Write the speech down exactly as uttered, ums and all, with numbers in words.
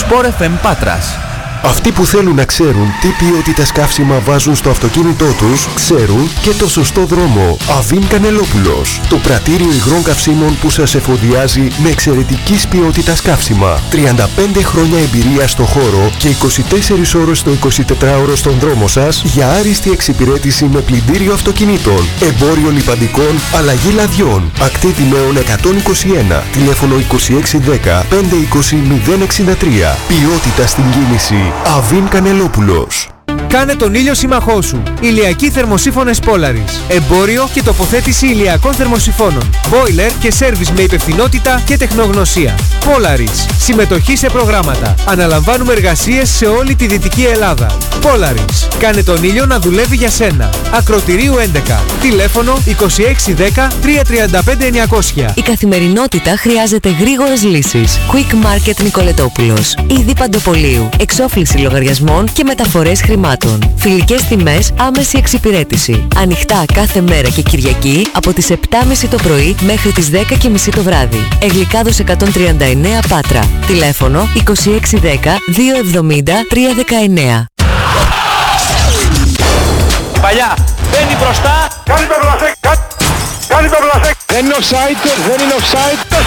Sport εφ εμ Πάτρας. Αυτοί που θέλουν να ξέρουν τι ποιότητας καύσιμα βάζουν στο αυτοκίνητό τους, ξέρουν και το σωστό δρόμο. Αβίν Κανελόπουλος. Το πρατήριο υγρών καυσίμων που σας εφοδιάζει με εξαιρετικής ποιότητας καύσιμα. τριάντα πέντε χρόνια εμπειρία στο χώρο και είκοσι τέσσερις ώρες το εικοσιτετράωρο στον δρόμο σας για άριστη εξυπηρέτηση με πλυντήριο αυτοκινήτων, εμπόριο λιπαντικών, αλλαγή λαδιών. Ακτή Δημαίων εκατόν είκοσι ένα. Τηλέφωνο είκοσι έξι δέκα πεντακόσια είκοσι μηδέν εξήντα τρία. Ποιότητα στην κίνηση. Αβίν Κανελόπουλος. Κάνε τον ήλιο σύμμαχό σου. Ηλιακοί θερμοσύφωνες Polaris. Εμπόριο και τοποθέτηση ηλιακών θερμοσυφώνων. Boiler και σέρβις με υπευθυνότητα και τεχνογνωσία. Polaris. Συμμετοχή σε προγράμματα. Αναλαμβάνουμε εργασίες σε όλη τη Δυτική Ελλάδα. Polaris. Κάνε τον ήλιο να δουλεύει για σένα. Ακροτηρίου έντεκα. Τηλέφωνο είκοσι έξι δέκα τριακόσια τριάντα πέντε εννιακόσια. Η καθημερινότητα χρειάζεται γρήγορες λύσεις. Quick Market Νικολετόπουλος. Είδη Παντοπολίου. Εξόφληση λογαριασμών και μεταφορές χρημάτων. Φιλικές τιμές, άμεση εξυπηρέτηση. Ανοιχτά κάθε μέρα και Κυριακή από τις επτά και μισή το πρωί μέχρι τις δέκα και μισή το βράδυ. Εγλικάδος εκατόν τριάντα εννέα Πάτρα. Τηλέφωνο είκοσι έξι δέκα διακόσια εβδομήντα τριακόσια δεκαεννέα. Παλιά, μπαίνει μπροστά. Κάνει το βλασέκ, κάνει το βλασέκ. Δεν είναι offside, δεν είναι offside.